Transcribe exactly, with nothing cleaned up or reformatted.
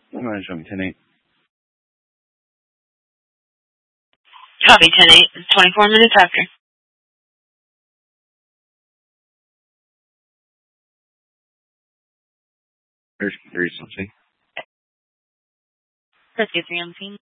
Come on, show me ten eight. Copy, ten eight. It's twenty-four minutes after. There's three something. Rescue three on scene.